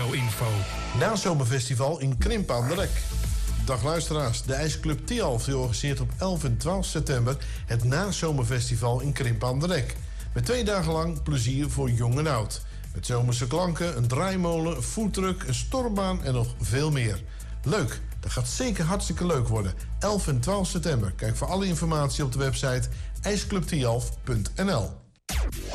Casino-info. Nazomerfestival in Krimpen aan de Rek. Dag luisteraars, de IJsclub Tialf organiseert op 11 en 12 september het Nazomerfestival in Krimpen aan de Rek. Met 2 dagen lang plezier voor jong en oud. Met zomerse klanken, een draaimolen, een foodtruck, een stormbaan en nog veel meer. Leuk, dat gaat zeker hartstikke leuk worden. 11 en 12 september. Kijk voor alle informatie op de website ijsclubtialf.nl.